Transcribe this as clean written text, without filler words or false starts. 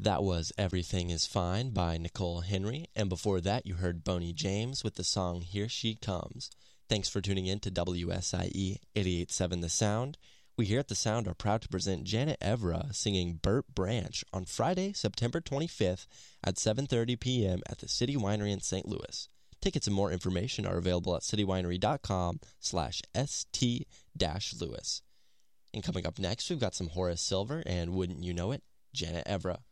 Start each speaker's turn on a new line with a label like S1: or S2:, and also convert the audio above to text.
S1: That was Everything Is Fine by Nicole Henry, and before that you heard Boney James with the song Here She Comes. Thanks for tuning in to WSIE 88.7 The Sound. We here at The Sound are proud to present Janet Evra singing Burt Branch on Friday, September 25th at 7:30 p.m. at the City Winery in St. Louis. Tickets and more information are available at citywinery.com/st-louis. And coming up next, we've got some Horace Silver and Wouldn't You Know It, Janet Evra.